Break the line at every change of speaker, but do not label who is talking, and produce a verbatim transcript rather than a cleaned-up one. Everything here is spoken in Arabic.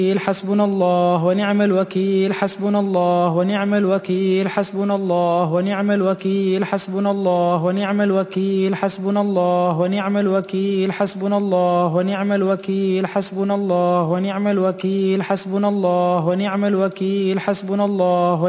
حسبنا الله ونعم الوكيل حسبنا الله ونعم الوكيل حسبنا الله ونعم الوكيل حسبنا الله ونعم الوكيل حسبنا الله ونعم الوكيل حسبنا الله ونعم الوكيل حسبنا الله ونعم الوكيل حسبنا الله ونعم الوكيل حسبنا الله